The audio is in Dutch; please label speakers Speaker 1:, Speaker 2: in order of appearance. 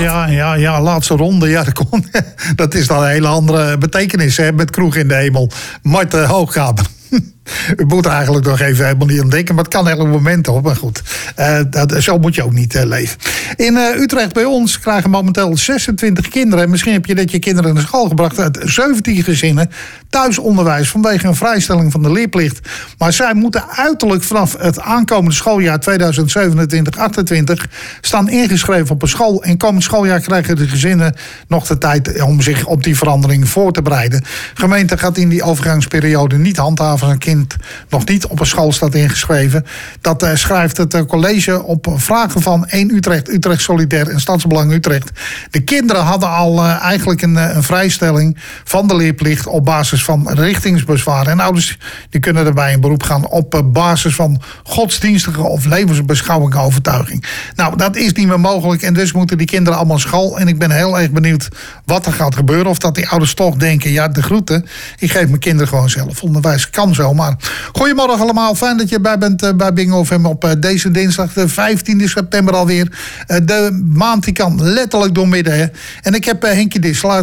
Speaker 1: Ja, laatste ronde. Ja, dat is dan een hele andere betekenis, hè, met kroeg in de hemel. Marten Hoogkamer. U moet er eigenlijk nog even helemaal niet aan denken, maar het kan elk moment op. Maar goed, zo moet je ook niet leven. In Utrecht bij ons krijgen momenteel 26 kinderen. Misschien heb je net je kinderen naar school gebracht uit 17 gezinnen thuisonderwijs vanwege een vrijstelling van de leerplicht. Maar zij moeten uiterlijk vanaf het aankomende schooljaar 2027-28 staan ingeschreven op een school. En komend schooljaar krijgen de gezinnen nog de tijd om zich op die verandering voor te bereiden. De gemeente gaat in die overgangsperiode niet handhaven als een kind nog niet op een school staat ingeschreven. Dat schrijft het college op vragen van 1 Utrecht, Utrecht Solidair en Stadsbelang Utrecht. De kinderen hadden al eigenlijk een vrijstelling van de leerplicht op basis van richtingsbezwaar. En ouders die kunnen daarbij in beroep gaan op basis van godsdienstige of levensbeschouwelijke overtuiging. Nou, dat is niet meer mogelijk en dus moeten die kinderen allemaal naar school. En ik ben heel erg benieuwd wat er gaat gebeuren. Of dat die ouders toch denken, ja, de groeten, ik geef mijn kinderen gewoon zelf onderwijs. Kan zo, maar goedemorgen allemaal. Fijn dat je bij bent bij Bingo FM op deze dinsdag, de 15e september alweer. De maand die kan letterlijk doormidden. Hè. En ik heb Henkie Dissel